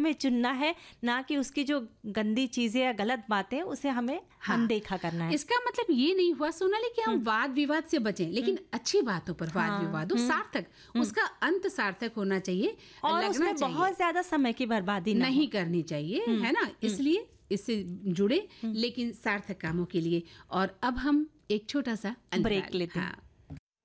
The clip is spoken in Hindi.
हमें चुनना है, ना कि उसकी जो गंदी चीजें या गलत बातें उसे हमें अनदेखा करना है। इसका मतलब ये नहीं हुआ सोनाली कि हम वाद विवाद से बचें, लेकिन अच्छी बातों पर वाद विवाद हो, सार्थक, उसका अंत सार्थक होना चाहिए और उसमें बहुत ज्यादा समय की बर्बादी नहीं करनी चाहिए, है ना। इसलिए इससे जुड़े लेकिन सार्थक कामों के लिए। और अब हम एक छोटा सा ब्रेक लेते हैं।